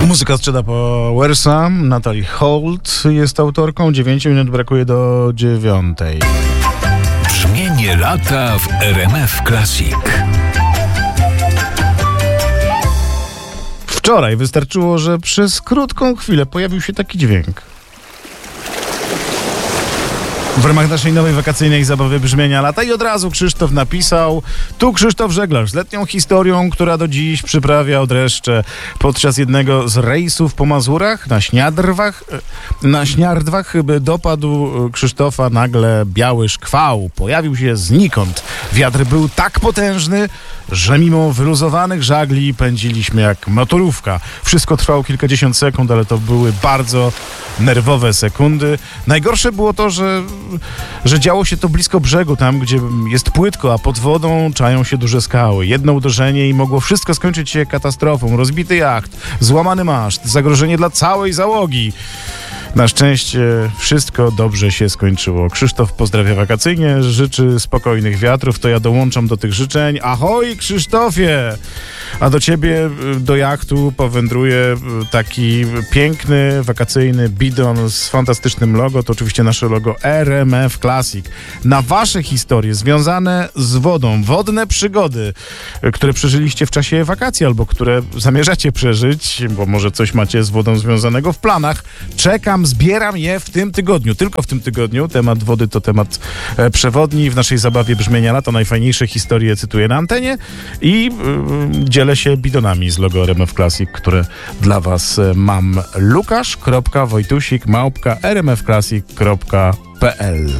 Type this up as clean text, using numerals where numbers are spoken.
Muzyka strzeda Powersa. Natalie Holt jest autorką. 9 minut brakuje do 9. Brzmienie lata w RMF Classic. Wczoraj wystarczyło, że przez krótką chwilę pojawił się taki dźwięk. W ramach naszej nowej wakacyjnej zabawy brzmienia lata i od razu Krzysztof napisał: tu Krzysztof Żeglarz z letnią historią, która do dziś przyprawia odreszcze. Podczas jednego z rejsów po Mazurach na Śniardwach dopadł Krzysztofa nagle biały szkwał. Pojawił się znikąd. Wiatr był tak potężny, że mimo wyluzowanych żagli pędziliśmy jak motorówka. Wszystko trwało kilkadziesiąt sekund, ale to były bardzo nerwowe sekundy. Najgorsze było to, że działo się to blisko brzegu, tam gdzie jest płytko, a pod wodą czają się duże skały. Jedno uderzenie i mogło wszystko skończyć się katastrofą. Rozbity jacht, złamany maszt, zagrożenie dla całej załogi. Na szczęście wszystko dobrze się skończyło. Krzysztof pozdrawia wakacyjnie, życzy spokojnych wiatrów, to ja dołączam do tych życzeń. Ahoj Krzysztofie! A do ciebie, do jachtu powędruje taki piękny, wakacyjny bidon z fantastycznym logo. To oczywiście nasze logo RMF Classic. Na wasze historie związane z wodą, wodne przygody, które przeżyliście w czasie wakacji albo które zamierzacie przeżyć, bo może coś macie z wodą związanego w planach, czekam, zbieram je w tym tygodniu. Tylko w tym tygodniu. Temat wody to temat przewodni. W naszej zabawie brzmienia lata najfajniejsze historie cytuję na antenie i dzielę się bidonami z logo RMF Classic, które dla was mam. Lukasz.Wojtusik @rmfclassic.pl